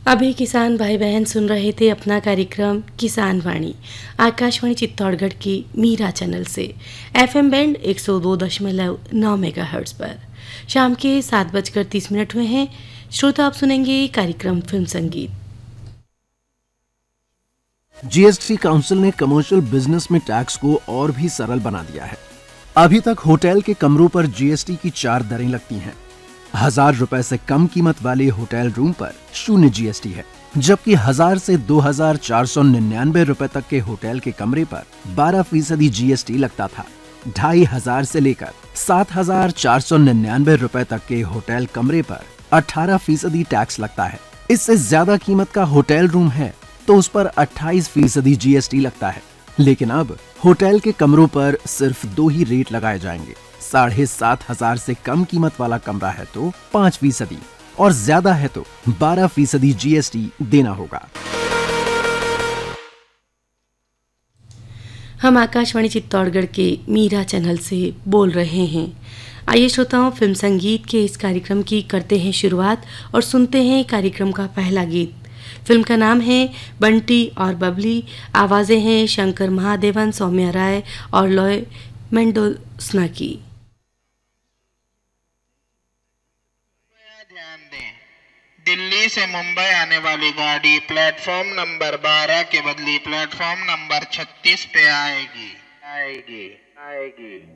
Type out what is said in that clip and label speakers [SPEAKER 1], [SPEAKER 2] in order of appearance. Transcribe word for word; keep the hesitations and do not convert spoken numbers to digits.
[SPEAKER 1] अभी किसान भाई बहन सुन रहे थे अपना कार्यक्रम किसान वाणी आकाशवाणी चित्तौड़गढ़ की मीरा चैनल से एफएम बैंड एक सौ दो दशमलव नौ मेगाहर्ट्ज पर। शाम के सात बजकर तीस मिनट हुए हैं। श्रोता आप सुनेंगे कार्यक्रम फिल्म संगीत।
[SPEAKER 2] जीएसटी काउंसिल ने कमर्शियल बिजनेस में टैक्स को और भी सरल बना दिया है। अभी तक होटल के कमरों पर जीएसटी की चार दरें लगती हैं। हजार रुपए से कम कीमत वाले होटल रूम पर शून्य जीएसटी है, जबकि हजार से दो हजार चार सौ निन्यानवे रुपए तक के होटल के कमरे पर बारह फीसदी जीएसटी लगता था। ढाई हजार से लेकर सात हजार चार सौ निन्यानवे रुपए तक के होटल कमरे पर अठारह फीसदी टैक्स लगता है। इससे ज्यादा कीमत का होटल रूम है तो उस पर अट्ठाईस फीसदी जीएसटी लगता है। लेकिन अब होटल के कमरों पर सिर्फ दो ही रेट लगाए जाएंगे। साढ़े सात हजार से कम कीमत वाला कमरा है तो पाँच फीसदी और ज्यादा है तो बारह फीसदी जीएसटी देना होगा।
[SPEAKER 1] हम आकाशवाणी चित्तौड़गढ़ के मीरा चैनल से बोल रहे हैं। आइए श्रोताओं, फिल्म संगीत के इस कार्यक्रम की करते हैं शुरुआत और सुनते हैं कार्यक्रम का पहला गीत। फिल्म का नाम है बंटी और बबली। आवाजें हैं शंकर महादेवन, सौम्या राय और लॉय मेंडोसना की।
[SPEAKER 3] ध्यान दें, दिल्ली से मुंबई आने वाली गाड़ी प्लेटफॉर्म नंबर बारह के बदले प्लेटफॉर्म नंबर छत्तीस पे आएगी आएगी आएगी